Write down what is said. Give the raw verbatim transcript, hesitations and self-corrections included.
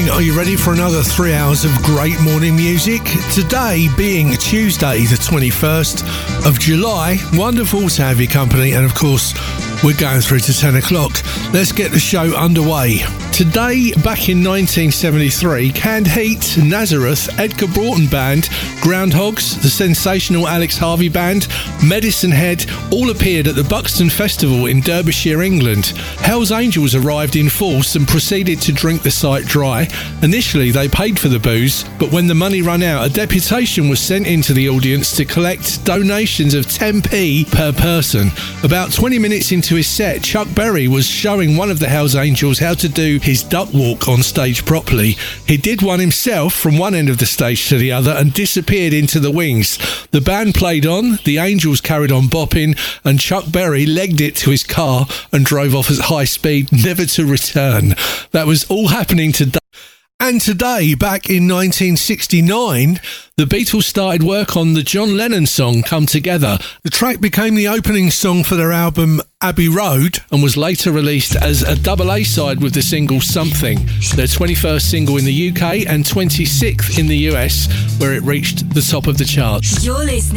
morning. Are you ready for another three hours of great morning music? Today being Tuesday, the twenty-first of July. Wonderful to have your company, and of course, we're going through to ten o'clock. Let's get the show underway. Today, back in nineteen seventy-three, Canned Heat, Nazareth, Edgar Broughton Band, Groundhogs, the sensational Alex Harvey Band, Medicine Head all appeared at the Buxton Festival in Derbyshire, England. Hell's Angels arrived in force and proceeded to drink the site dry. Initially, they paid for the booze, but when the money ran out, a deputation was sent into the audience to collect donations of ten p per person. About twenty minutes into his set, Chuck Berry was showing one of the Hell's Angels how to do his duck walk on stage properly. He did one himself from one end of the stage to the other and disappeared into the wings. The band played on, the Angels carried on bopping, and Chuck Berry legged it to his car and drove off at high speed, never to return. That was all happening today. And today, back in nineteen sixty-nine, the Beatles started work on the John Lennon song Come Together. The track became the opening song for their album Abbey Road and was later released as a double A-side with the single Something, their twenty-first single in the U K and twenty-sixth in the U S, where it reached the top of the charts. You're listening